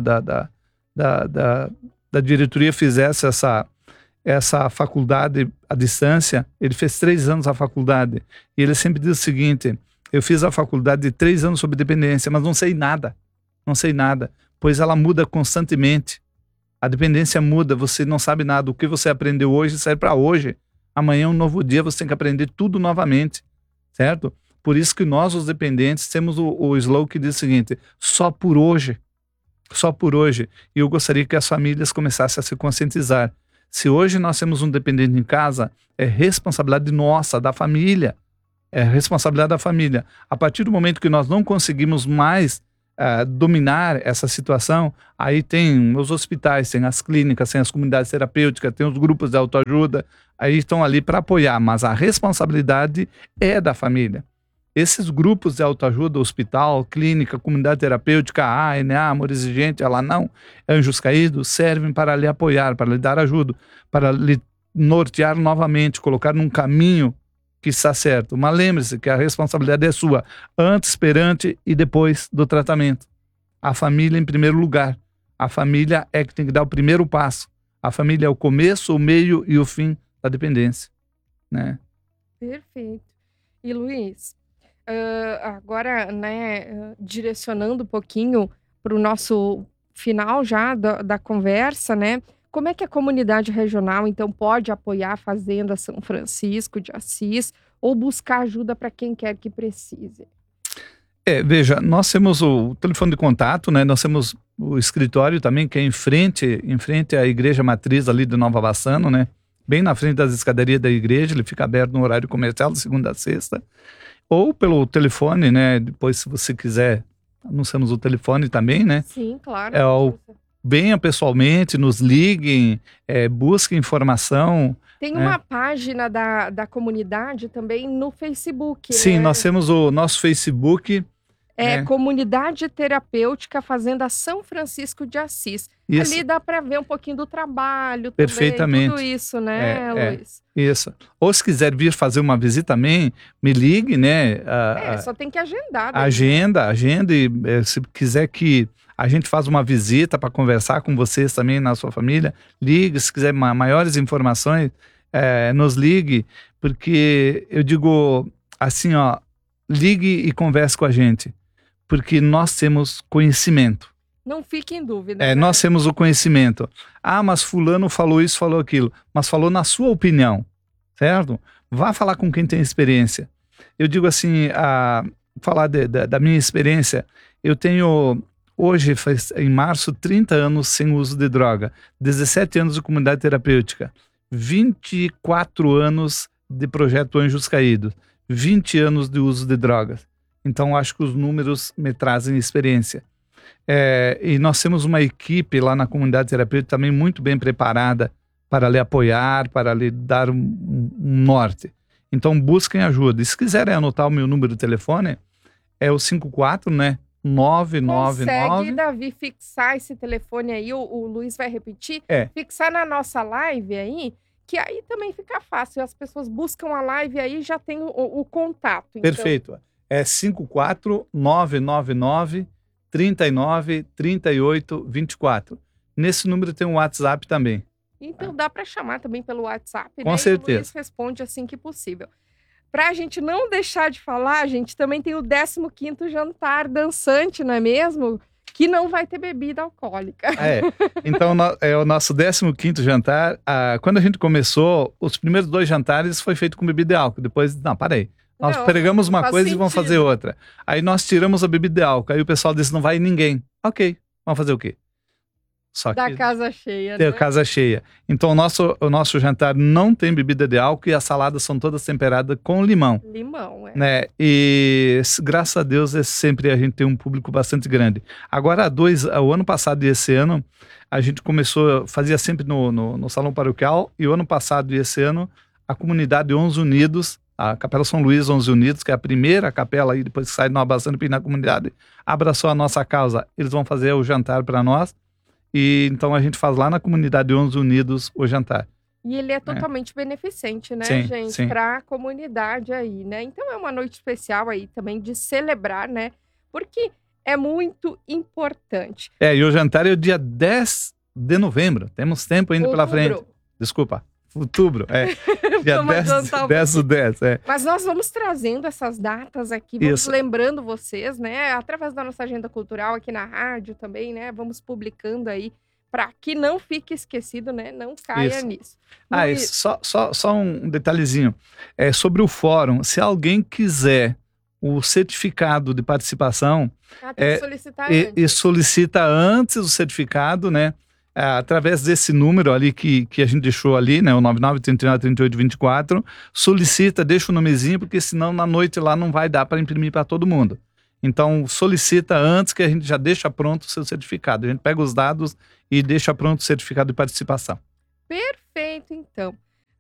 S1: da diretoria fizesse essa faculdade à distância. Ele fez 3 anos a faculdade, e ele sempre diz o seguinte: eu fiz a faculdade de 3 anos sobre dependência, mas não sei nada, pois ela muda constantemente. A dependência muda, você não sabe nada. O que você aprendeu hoje serve para hoje. Amanhã é um novo dia, você tem que aprender tudo novamente, certo? Por isso que nós, os dependentes, temos o slogan que diz o seguinte: só por hoje. Só por hoje. E eu gostaria que as famílias começassem a se conscientizar. Se hoje nós temos um dependente em casa, é responsabilidade nossa, da família. É responsabilidade da família. A partir do momento que nós não conseguimos mais dominar essa situação, aí tem os hospitais, tem as clínicas, tem as comunidades terapêuticas, tem os grupos de autoajuda, aí estão ali para apoiar, mas a responsabilidade é da família. Esses grupos de autoajuda, hospital, clínica, comunidade terapêutica, a ANA, Amor Exigente, ela não, Anjos Caídos, servem para lhe apoiar, para lhe dar ajuda, para lhe nortear novamente, colocar num caminho que está certo. Mas lembre-se que a responsabilidade é sua, antes, perante e depois do tratamento. A família em primeiro lugar. A família é que tem que dar o primeiro passo. A família é o começo, o meio e o fim da dependência, né?
S2: Perfeito. E Luiz, agora, né, direcionando um pouquinho para o nosso final já da conversa, né? Como é que a comunidade regional, então, pode apoiar a Fazenda São Francisco de Assis ou buscar ajuda para quem quer que precise?
S1: Veja, nós temos o telefone de contato, né? Nós temos o escritório também, que é em frente à igreja matriz ali de Nova Bassano, né? Bem na frente das escadarias da igreja, ele fica aberto no horário comercial de segunda a sexta. Ou pelo telefone, né? Depois, se você quiser, anunciamos o telefone também, né?
S2: Sim, claro.
S1: Venham pessoalmente, nos liguem, busquem informação.
S2: Tem uma página da comunidade também no Facebook,
S1: Sim,
S2: né?
S1: nós temos o nosso Facebook.
S2: Comunidade Terapêutica Fazenda São Francisco de Assis.
S1: Isso.
S2: Ali dá para ver um pouquinho do trabalho
S1: Perfeitamente.
S2: também, tudo isso, né, Luiz?
S1: Isso. Ou se quiser vir fazer uma visita também, me ligue, né?
S2: Só tem que agendar.
S1: Agenda, e se quiser que a gente faça uma visita para conversar com vocês também na sua família, ligue, se quiser maiores informações, nos ligue, porque eu digo assim, ó, ligue e converse com a gente, porque nós temos conhecimento.
S2: Não fique em dúvida. Né?
S1: Nós temos o conhecimento. Mas fulano falou isso, falou aquilo, mas falou na sua opinião, certo? Vá falar com quem tem experiência. Eu digo assim, falar da minha experiência, eu tenho, hoje, em março, 30 anos sem uso de droga, 17 anos de comunidade terapêutica, 24 anos de projeto Anjos Caídos, 20 anos de uso de drogas. Então, acho que os números me trazem experiência. E nós temos uma equipe lá na comunidade terapêutica também muito bem preparada para lhe apoiar, para lhe dar um norte. Então, busquem ajuda. E se quiserem anotar o meu número de telefone, é o 54, né? 999...
S2: Consegue, Davi, fixar esse telefone aí, o Luiz vai repetir? Fixar na nossa live aí, que aí também fica fácil. As pessoas buscam a live aí e já tem o contato. Então.
S1: Perfeito. É 54999 39 38 24. Nesse número tem um WhatsApp também.
S2: Então dá para chamar também pelo WhatsApp, né?
S1: Com certeza.
S2: E o Luiz responde assim que possível. Para a gente não deixar de falar, a gente também tem o 15º jantar dançante, não é mesmo? Que não vai ter bebida alcoólica.
S1: Então é o nosso 15º jantar. Quando a gente começou, os primeiros 2 jantares foi feito com bebida de álcool. Depois, não, parei. Nós pregamos uma coisa e vamos fazer outra. Aí nós tiramos a bebida de álcool. Aí o pessoal disse, não vai ninguém. Ok, vamos fazer o quê? Só
S2: da casa cheia,
S1: né? Casa cheia. Então o nosso jantar não tem bebida de álcool e as saladas são todas temperadas com limão.
S2: Limão,
S1: né? E graças a Deus sempre a gente tem um público bastante grande. Agora, o ano passado e esse ano, a gente começou, fazia sempre no Salão Paroquial, e o ano passado e esse ano, a comunidade 11 Unidos, a Capela São Luís 11 Unidos, que é a primeira capela aí, depois que sai de Nova Bassano e na comunidade, abraçou a nossa causa. Eles vão fazer o jantar para nós. E então a gente faz lá na comunidade 11 Unidos o jantar.
S2: E ele é totalmente beneficente, né,
S1: sim,
S2: gente? Para a comunidade aí, né? Então é uma noite especial aí também de celebrar, né? Porque é muito importante.
S1: E o jantar é o dia 10 de novembro. Temos tempo ainda pela frente. Desculpa. Outubro, dia 10 do 10,
S2: Mas nós vamos trazendo essas datas aqui, vamos lembrando vocês, né, através da nossa agenda cultural aqui na rádio também, né, vamos publicando aí, para que não fique esquecido, né, não caia nisso.
S1: Só um detalhezinho, sobre o fórum, se alguém quiser o certificado de participação,
S2: tem que solicitar
S1: e solicita antes o certificado, né, através desse número ali que a gente deixou ali, né, o 99393824, solicita, deixa o nomezinho, porque senão na noite lá não vai dar para imprimir para todo mundo. Então, solicita antes, que a gente já deixa pronto o seu certificado. A gente pega os dados e deixa pronto o certificado de participação.
S2: Perfeito, então.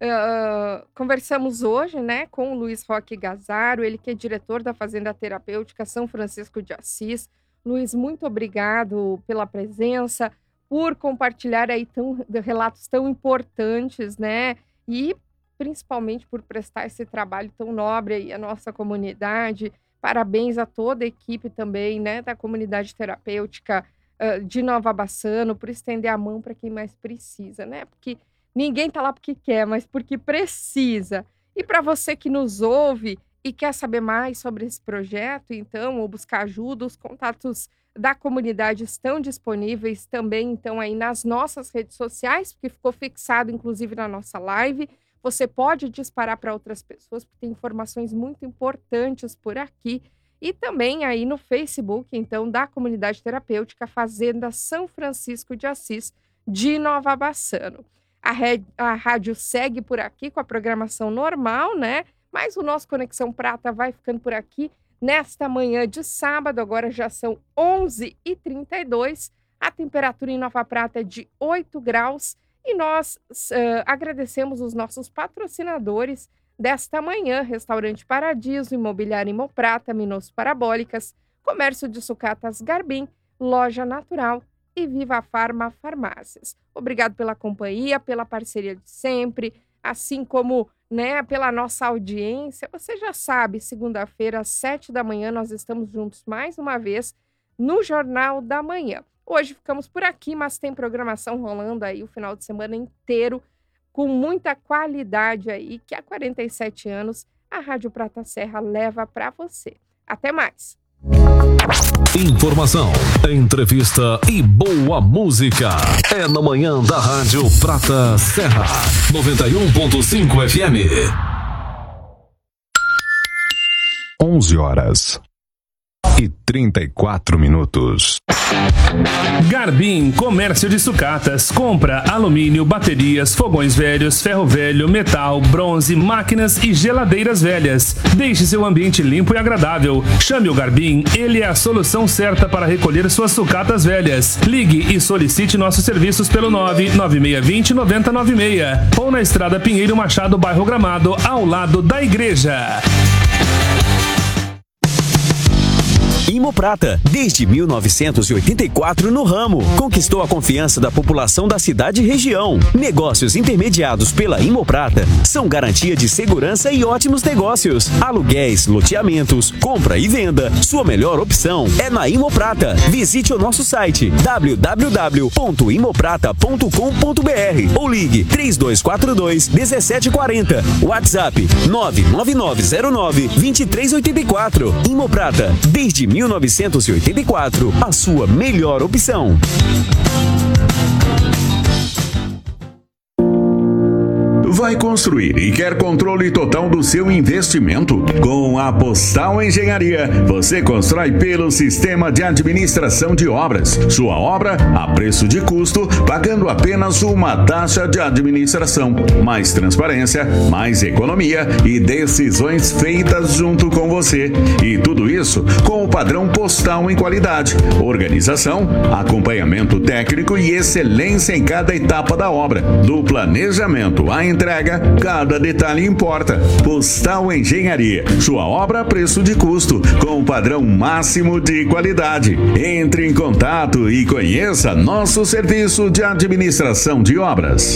S2: Conversamos hoje, né, com o Luiz Roque Gazzaro, ele que é diretor da Fazenda Terapêutica São Francisco de Assis. Luiz, muito obrigado pela presença, por compartilhar aí relatos tão importantes, né, e principalmente por prestar esse trabalho tão nobre aí à nossa comunidade. Parabéns a toda a equipe também, né, da comunidade terapêutica de Nova Bassano, por estender a mão para quem mais precisa, né? Porque ninguém está lá porque quer, mas porque precisa. E para você que nos ouve e quer saber mais sobre esse projeto, então, ou buscar ajuda, os contatos da comunidade estão disponíveis também, então, aí nas nossas redes sociais, porque ficou fixado, inclusive, na nossa live. Você pode disparar para outras pessoas, porque tem informações muito importantes por aqui. E também aí no Facebook, então, da comunidade terapêutica Fazenda São Francisco de Assis, de Nova Bassano. A rádio segue por aqui com a programação normal, né? Mas o nosso Conexão Prata vai ficando por aqui nesta manhã de sábado. Agora já são 11h32. A temperatura em Nova Prata é de 8 graus. E nós agradecemos os nossos patrocinadores desta manhã: Restaurante Paradiso, Imobiliária Imoprata, Minos Parabólicas, Comércio de Sucatas Garbim, Loja Natural e Viva Farma Farmácias. Obrigado pela companhia, pela parceria de sempre, assim como, né, pela nossa audiência. Você já sabe, segunda-feira, às 7 da manhã, nós estamos juntos mais uma vez no Jornal da Manhã. Hoje ficamos por aqui, mas tem programação rolando aí o final de semana inteiro, com muita qualidade aí, que há 47 anos a Rádio Prata Serra leva para você. Até mais!
S3: Informação, entrevista e boa música. É na manhã da Rádio Prata Serra, 91.5 FM.
S4: 11h34.
S5: Garbim Comércio de Sucatas. Compra alumínio, baterias, fogões velhos, ferro velho, metal, bronze, máquinas e geladeiras velhas. Deixe seu ambiente limpo e agradável. Chame o Garbim, ele é a solução certa para recolher suas sucatas velhas. Ligue e solicite nossos serviços pelo 99620-9096 ou na Estrada Pinheiro Machado, bairro Gramado, ao lado da igreja.
S6: Imoprata, desde 1984 no ramo, conquistou a confiança da população da cidade e região. Negócios intermediados pela Imoprata são garantia de segurança e ótimos negócios. Aluguéis, loteamentos, compra e venda, sua melhor opção é na Imoprata. Visite o nosso site www.imoprata.com.br ou ligue 3242-1740. WhatsApp 99909-2384. Imoprata, desde 1984, a sua melhor opção.
S4: Vai construir e quer controle total do seu investimento? Com a Postal Engenharia, você constrói pelo sistema de administração de obras. Sua obra a preço de custo, pagando apenas uma taxa de administração. Mais transparência, mais economia e decisões feitas junto com você. E tudo isso com o padrão postal em qualidade, organização, acompanhamento técnico e excelência em cada etapa da obra. Do planejamento à entrega, cada detalhe importa. Postal Engenharia, sua obra a preço de custo, com o padrão máximo de qualidade. Entre em contato e conheça nosso serviço de administração de obras.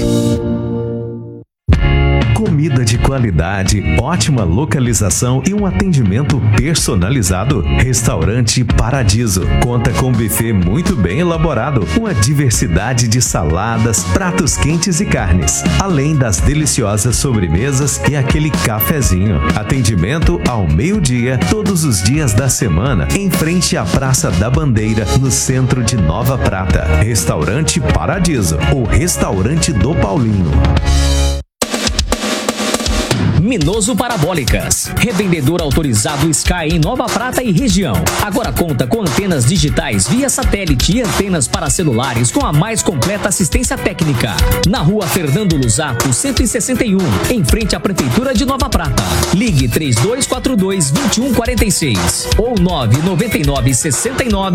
S7: Comida de qualidade, ótima localização e um atendimento personalizado. Restaurante Paradiso conta com um buffet muito bem elaborado, uma diversidade de saladas, pratos quentes e carnes, além das deliciosas sobremesas e aquele cafezinho. Atendimento ao meio-dia, todos os dias da semana, em frente à Praça da Bandeira, no centro de Nova Prata. Restaurante Paradiso, o restaurante do Paulinho.
S8: Minoso Parabólicas. Revendedor autorizado Sky em Nova Prata e região. Agora conta com antenas digitais via satélite e antenas para celulares com a mais completa assistência técnica. Na rua Fernando Luzato, 161, em frente à Prefeitura de Nova Prata. Ligue 3242-2146 ou 99969